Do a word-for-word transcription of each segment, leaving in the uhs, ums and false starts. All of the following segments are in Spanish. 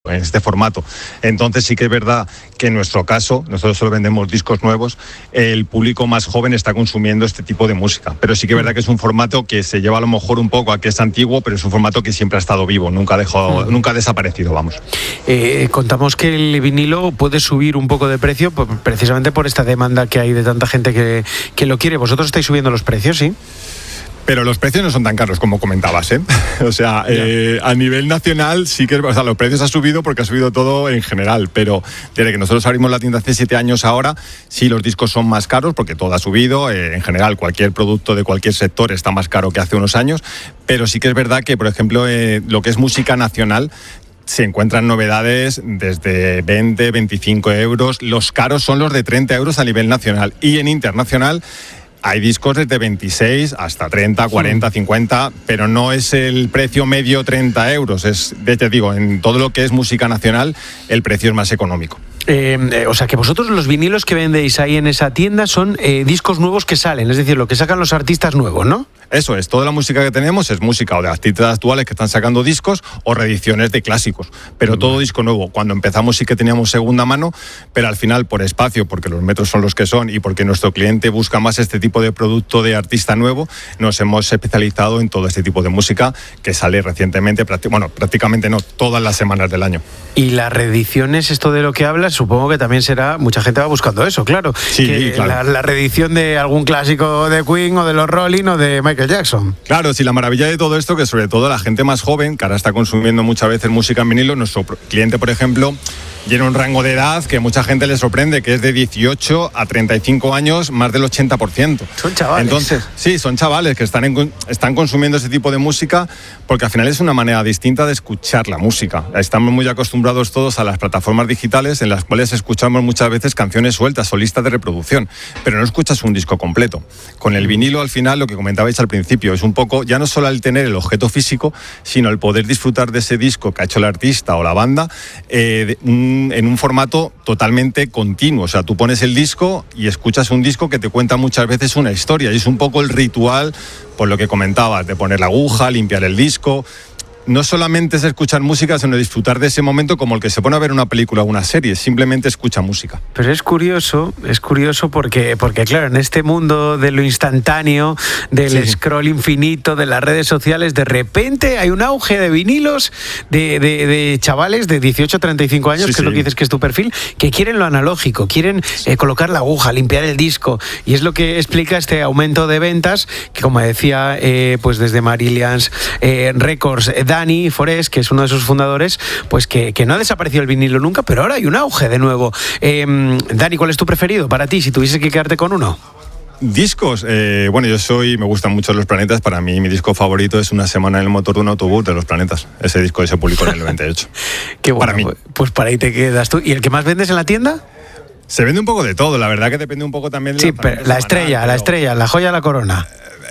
en este formato. Entonces sí que es verdad que en nuestro caso, nosotros solo vendemos discos nuevos, el público más joven está consumiendo este tipo de música, pero sí que es verdad que es un formato que se lleva a lo mejor un poco a que es antiguo, pero es un formato que siempre ha estado vivo, nunca ha dejado, mm. nunca ha desaparecido, vamos. Eh, contamos que el vinilo puede subir un poco de precio precisamente por esta demanda que hay de tanta gente que, que lo quiere. ¿Vosotros estáis subiendo los precios, sí? Pero los precios no son tan caros como comentabas, ¿eh? O sea, eh, a nivel nacional sí que, o sea, los precios han subido porque ha subido todo en general, pero desde que nosotros abrimos la tienda hace siete años ahora, sí los discos son más caros porque todo ha subido, eh, en general cualquier producto de cualquier sector está más caro que hace unos años, pero sí que es verdad que, por ejemplo, eh, lo que es música nacional, se encuentran novedades desde veinte, veinticinco euros, los caros son los de treinta euros a nivel nacional, y en internacional hay discos desde veintiséis hasta treinta, cuarenta, cincuenta, pero no es el precio medio treinta euros. Es, te digo, en todo lo que es música nacional, el precio es más económico. Eh, eh, o sea que vosotros los vinilos que vendéis ahí en esa tienda son eh, discos nuevos que salen, es decir, lo que sacan los artistas nuevos, ¿no? Eso es, toda la música que tenemos es música o de artistas actuales que están sacando discos o reediciones de clásicos, pero todo disco nuevo. Cuando empezamos sí que teníamos segunda mano, pero al final por espacio, porque los metros son los que son y porque nuestro cliente busca más este tipo de producto de artista nuevo, nos hemos especializado en todo este tipo de música que sale recientemente, bueno, prácticamente no, todas las semanas del año. Y las reediciones, esto de lo que hablas, supongo que también será, mucha gente va buscando eso, claro. Sí, que claro. La, la reedición de algún clásico de Queen o de los Rolling o de Michael Jackson. Claro, sí, la maravilla de todo esto que sobre todo la gente más joven, que ahora está consumiendo muchas veces música en vinilo, nuestro cliente, por ejemplo, tiene un rango de edad que mucha gente le sorprende, que es de dieciocho a treinta y cinco años, más del ochenta por ciento. Son chavales. Entonces, sí, son chavales que están, en, están consumiendo ese tipo de música porque al final es una manera distinta de escuchar la música. Estamos muy acostumbrados todos a las plataformas digitales en las cuales escuchamos muchas veces canciones sueltas o listas de reproducción, pero no escuchas un disco completo. Con el vinilo, al final, lo que comentabais al principio, es un poco, ya no solo el tener el objeto físico, sino el poder disfrutar de ese disco que ha hecho el artista o la banda, eh, de, un en un formato totalmente continuo. O sea, tú pones el disco y escuchas un disco que te cuenta muchas veces una historia, y es un poco el ritual, por lo que comentabas, de poner la aguja, limpiar el disco. No solamente es escuchar música, sino disfrutar de ese momento como el que se pone a ver una película o una serie, simplemente escucha música. Pero es curioso, es curioso porque, porque claro, en este mundo de lo instantáneo, del sí. scroll infinito, de las redes sociales, de repente hay un auge de vinilos de, de, de chavales de dieciocho a treinta y cinco años, sí, que sí. es lo que dices que es tu perfil, que quieren lo analógico, quieren eh, colocar la aguja, limpiar el disco, y es lo que explica este aumento de ventas, que como decía, eh, pues desde Marillions eh, Records, eh, Dani Forés, que es uno de sus fundadores, pues que, que no ha desaparecido el vinilo nunca, pero ahora hay un auge de nuevo. Eh, Dani, ¿cuál es tu preferido para ti, si tuvieses que quedarte con uno? Discos, eh, bueno, yo soy, me gustan mucho Los Planetas. Para mí mi disco favorito es Una semana en el motor de un autobús de Los Planetas. Ese disco se publicó en el noventa y ocho. Qué bueno, para mí. Pues para ahí te quedas tú. ¿Y el que más vendes en la tienda? Se vende un poco de todo, la verdad que depende un poco también de sí, la pero la estrella, pero... la estrella, la joya de la corona.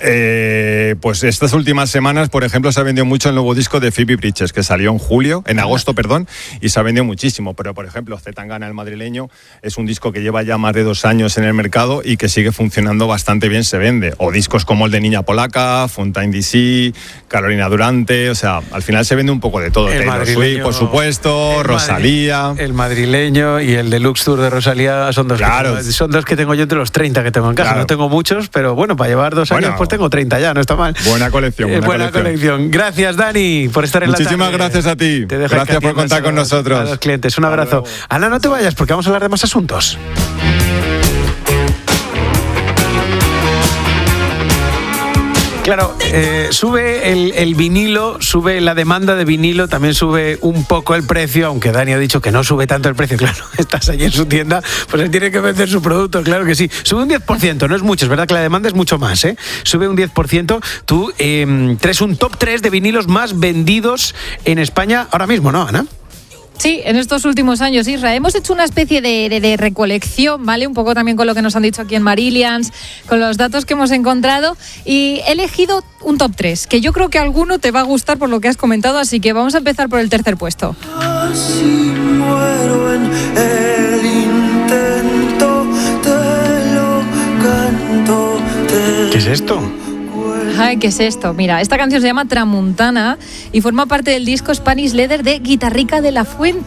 Eh, pues estas últimas semanas, por ejemplo, se ha vendido mucho el nuevo disco de Phoebe Bridgers, que salió en julio, en agosto, perdón, y se ha vendido muchísimo. Pero, por ejemplo, Zetangana, el madrileño, es un disco que lleva ya más de dos años en el mercado y que sigue funcionando bastante bien, se vende. O discos como el de Niña Polaca, Fontaine D C, Carolina Durante, o sea, al final se vende un poco de todo. El Taylor Swift, por supuesto, Rosalía. Madri- el madrileño y el Deluxe Tour de Rosalía son dos, claro. que tengo, son dos que tengo yo entre los treinta que tengo en casa. Claro. No tengo muchos, pero bueno, para llevar dos bueno, años, pues tengo treinta ya, no está mal. Buena colección, buena, eh, buena colección. colección. Gracias, Dani, por estar en Muchísimas la tarde. Muchísimas gracias a ti. Te dejo gracias por contar con nosotros. A los clientes, un abrazo. Ana, no te vayas porque vamos a hablar de más asuntos. Claro, eh, sube el, el vinilo, sube la demanda de vinilo, también sube un poco el precio, aunque Dani ha dicho que no sube tanto el precio, claro, estás allí en su tienda, pues él tiene que vender su producto, claro que sí. Sube un diez por ciento, no es mucho, es verdad que la demanda es mucho más, ¿eh? Sube un diez por ciento, tú eh, traes un top tres de vinilos más vendidos en España ahora mismo, ¿no, Ana? Sí, en estos últimos años, Isra, hemos hecho una especie de, de, de recolección, ¿vale? Un poco también con lo que nos han dicho aquí en Marillions, con los datos que hemos encontrado, y he elegido un top tres, que yo creo que alguno te va a gustar por lo que has comentado, así que vamos a empezar por el tercer puesto. Así muero en el intento, te lo canto, te... ¿Qué es esto? Ay, ¿qué es esto? Mira, esta canción se llama Tramuntana y forma parte del disco Spanish Leather de Guitarrica de la Fuente.